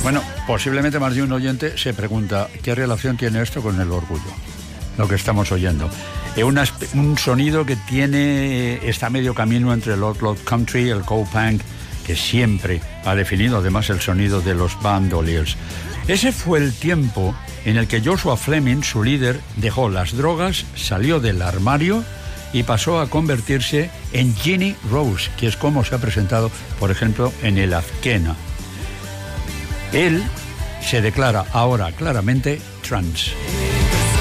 Bueno, posiblemente más de un oyente se pregunta ¿qué relación tiene esto con el orgullo? Lo que estamos oyendo. Un sonido que está medio camino entre el outlaw country y el cold punk, que siempre ha definido además el sonido de los Bandoliers. Ese fue el tiempo en el que Joshua Fleming, su líder, dejó las drogas, salió del armario y pasó a convertirse en Ginny Rose, que es como se ha presentado, por ejemplo, en el Azkena. Él se declara ahora claramente trans.